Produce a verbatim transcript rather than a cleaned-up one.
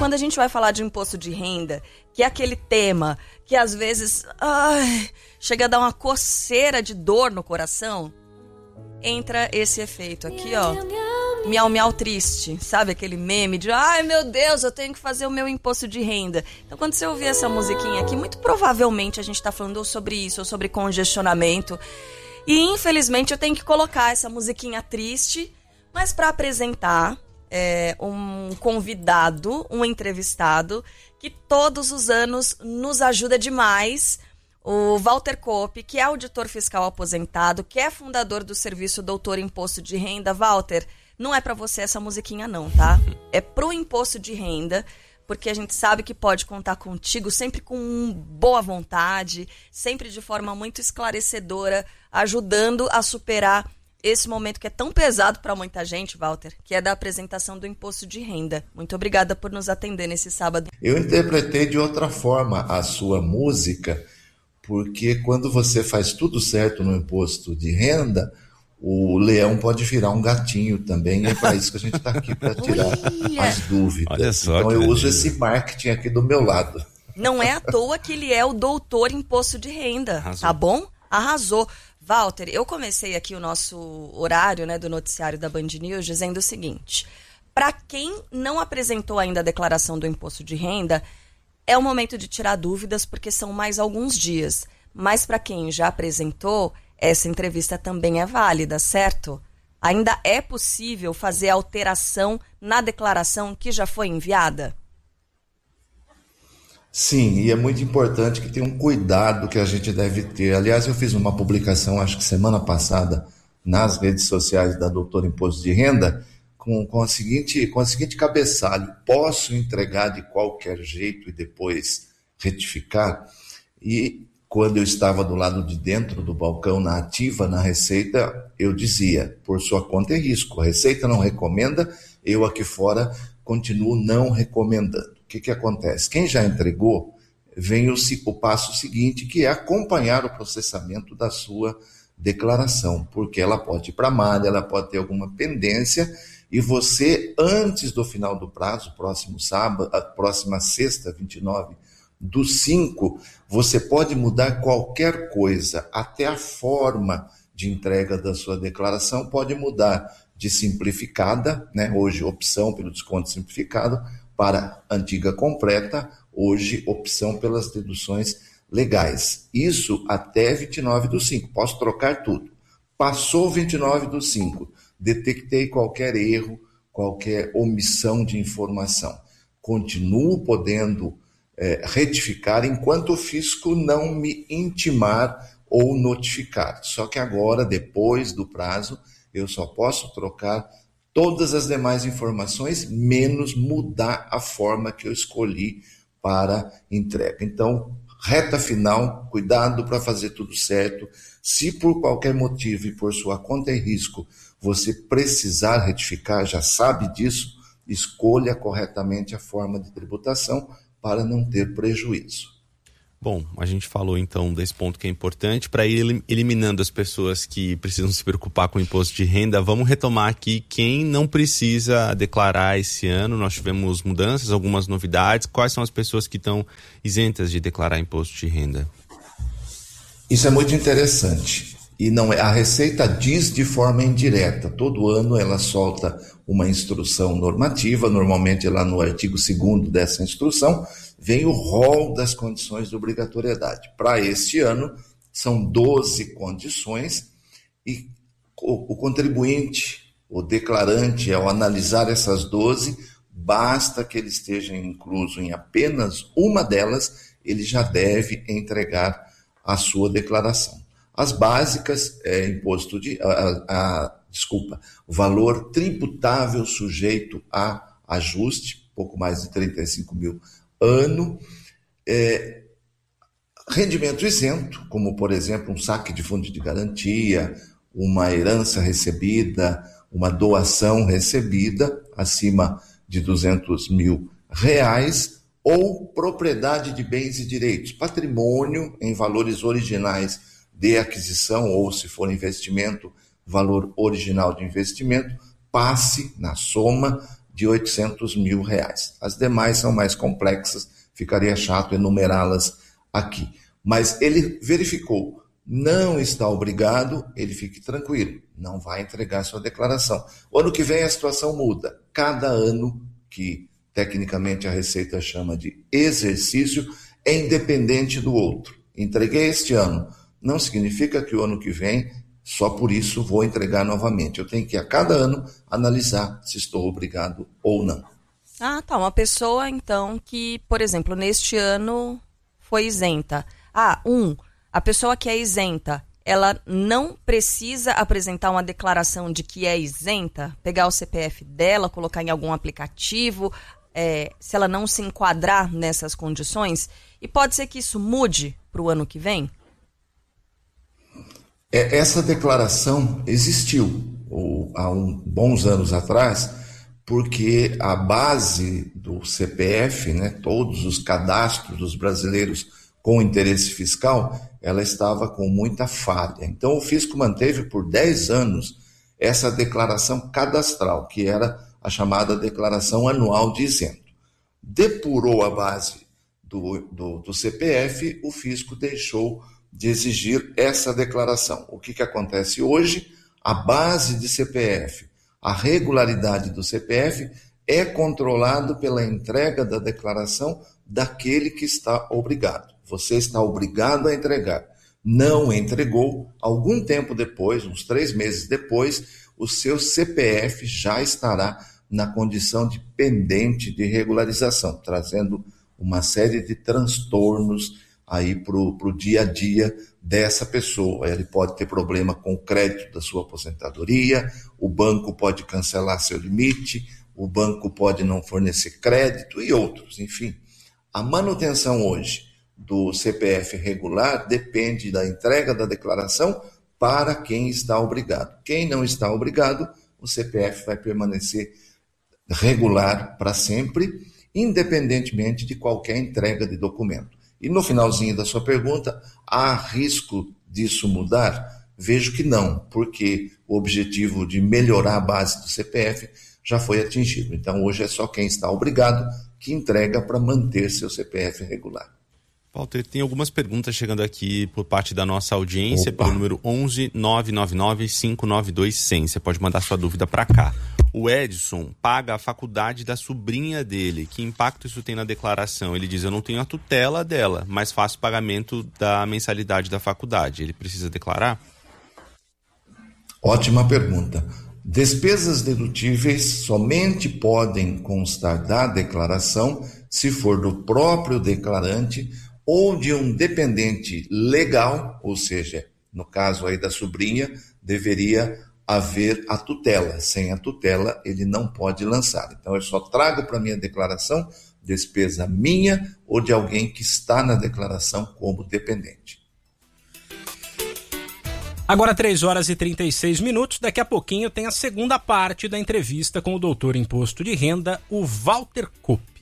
quando a gente vai falar de imposto de renda, que é aquele tema que às vezes ai, chega a dar uma coceira de dor no coração, entra esse efeito aqui, ó. Miau, miau triste, sabe aquele meme de ai meu Deus, eu tenho que fazer o meu imposto de renda. Então quando você ouvir essa musiquinha aqui, muito provavelmente a gente tá falando ou sobre isso, ou sobre congestionamento. E infelizmente eu tenho que colocar essa musiquinha triste, mas para apresentar é, um convidado, um entrevistado, que todos os anos nos ajuda demais, o Walter Kopp, que é auditor fiscal aposentado, que é fundador do serviço Doutor Imposto de Renda. Walter, não é para você essa musiquinha não, tá? É pro imposto de renda, porque a gente sabe que pode contar contigo sempre com boa vontade, sempre de forma muito esclarecedora, ajudando a superar esse momento que é tão pesado para muita gente, Walter, que é da apresentação do imposto de renda. Muito obrigada por nos atender nesse sábado. Eu interpretei de outra forma a sua música, porque quando você faz tudo certo no imposto de renda, o leão pode virar um gatinho também, e é para isso que a gente está aqui, para tirar as dúvidas. Olha só, então eu beleza. uso esse marketing aqui do meu lado. Não é à toa que ele é o doutor imposto de renda, Arrasou. Tá bom? Arrasou. Walter, eu comecei aqui o nosso horário, né, do noticiário da Band News dizendo o seguinte: para quem não apresentou ainda a declaração do imposto de renda, é o momento de tirar dúvidas, porque são mais alguns dias. Mas para quem já apresentou, essa entrevista também é válida, certo? Ainda é possível fazer alteração na declaração que já foi enviada? Sim, e é muito importante que tenha um cuidado que a gente deve ter. Aliás, eu fiz uma publicação, acho que semana passada, nas redes sociais da Doutor Imposto de Renda, com, com, a seguinte, com a seguinte cabeçalho: posso entregar de qualquer jeito e depois retificar? E quando eu estava do lado de dentro do balcão, na ativa, na Receita, eu dizia, por sua conta e risco, a Receita não recomenda, eu aqui fora continuo não recomendando. O que que acontece? Quem já entregou, vem o, o passo seguinte, que é acompanhar o processamento da sua declaração, porque ela pode ir para a malha, ela pode ter alguma pendência, e você, antes do final do prazo, próximo sábado, a próxima sexta, vinte e nove do cinco, você pode mudar qualquer coisa, até a forma de entrega da sua declaração pode mudar de simplificada, né, hoje opção pelo desconto simplificado, para antiga completa, hoje opção pelas deduções legais. Isso até vinte e nove do cinco, posso trocar tudo. Passou vinte e nove do cinco, detectei qualquer erro, qualquer omissão de informação. Continuo podendo é, retificar enquanto o fisco não me intimar ou notificar. Só que agora, depois do prazo, eu só posso trocar todas as demais informações, menos mudar a forma que eu escolhi para entrega. Então, reta final, cuidado para fazer tudo certo. Se por qualquer motivo e por sua conta e risco você precisar retificar, já sabe disso, escolha corretamente a forma de tributação para não ter prejuízo. Bom, a gente falou então desse ponto que é importante para ir eliminando as pessoas que precisam se preocupar com o imposto de renda. Vamos retomar aqui quem não precisa declarar esse ano. Nós tivemos mudanças, algumas novidades. Quais são as pessoas que estão isentas de declarar imposto de renda? Isso é muito interessante. E não é, a Receita diz de forma indireta. Todo ano ela solta uma instrução normativa, normalmente lá no artigo segundo dessa instrução, vem o rol das condições de obrigatoriedade. Para este ano, são doze condições e o, o contribuinte, o declarante, ao analisar essas doze, basta que ele esteja incluso em apenas uma delas, ele já deve entregar a sua declaração. As básicas, é imposto de, a, a, a, desculpa, valor tributável sujeito a ajuste, pouco mais de trinta e cinco mil ano, é, rendimento isento, como por exemplo um saque de fundo de garantia, uma herança recebida, uma doação recebida acima de duzentos mil reais, ou propriedade de bens e direitos, patrimônio em valores originais de aquisição, ou se for investimento, valor original de investimento, passe na soma de oitocentos mil reais. As demais são mais complexas, ficaria chato enumerá-las aqui. Mas ele verificou, não está obrigado, ele fique tranquilo, não vai entregar sua declaração. O ano que vem a situação muda. Cada ano, que tecnicamente a Receita chama de exercício, é independente do outro. Entreguei este ano, não significa que o ano que vem, só por isso vou entregar novamente. Eu tenho que a cada ano analisar se estou obrigado ou não. Ah, tá. Uma pessoa, então, que, por exemplo, neste ano foi isenta. Ah, um, a pessoa que é isenta, ela não precisa apresentar uma declaração de que é isenta? Pegar o C P F dela, colocar em algum aplicativo, é, se ela não se enquadrar nessas condições? E pode ser que isso mude para o ano que vem? Essa declaração existiu ou, há um, bons anos atrás, porque a base do C P F, né, todos os cadastros dos brasileiros com interesse fiscal, ela estava com muita falha. Então o fisco manteve por dez anos essa declaração cadastral, que era a chamada declaração anual de isento. Depurou a base do, do, do C P F, o fisco deixou de exigir essa declaração. O que, que acontece hoje? A base de C P F, a regularidade do C P F é controlado pela entrega da declaração daquele que está obrigado. Você está obrigado a entregar. Não entregou, algum tempo depois, uns três meses depois, o seu C P F já estará na condição de pendente de regularização, trazendo uma série de transtornos aí para o dia a dia dessa pessoa. Ele pode ter problema com o crédito da sua aposentadoria, o banco pode cancelar seu limite, o banco pode não fornecer crédito e outros. Enfim, a manutenção hoje do C P F regular depende da entrega da declaração para quem está obrigado. Quem não está obrigado, o C P F vai permanecer regular para sempre, independentemente de qualquer entrega de documento. E no finalzinho da sua pergunta, há risco disso mudar? Vejo que não, porque o objetivo de melhorar a base do C P F já foi atingido. Então hoje é só quem está obrigado que entrega para manter seu C P F regular. Walter, tem algumas perguntas chegando aqui por parte da nossa audiência, Opa. pelo número onze nove nove nove cinco nove dois cem. Você pode mandar sua dúvida para cá. O Edson paga a faculdade da sobrinha dele. Que impacto isso tem na declaração? Ele diz, eu não tenho a tutela dela, mas faço pagamento da mensalidade da faculdade. Ele precisa declarar? Ótima pergunta. Despesas dedutíveis somente podem constar da declaração se for do próprio declarante ou de um dependente legal, ou seja, no caso aí da sobrinha, deveria haver a tutela. Sem a tutela, ele não pode lançar. Então, eu só trago para minha declaração despesa minha ou de alguém que está na declaração como dependente. Agora três horas e trinta e seis minutos, daqui a pouquinho tem a segunda parte da entrevista com o doutor Imposto de Renda, o Walter Kopp.